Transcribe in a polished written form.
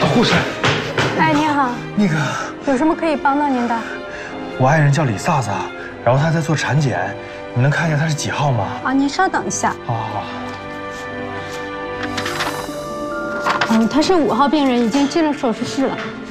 护士。 哎，您好。 那个， 有什么可以帮到您的？ 我爱人叫李萨萨，然后他在做产检，你能看一下他是几号吗？ 啊，您稍等一下。 好好好。 他是5号病人，已经进了手术室了。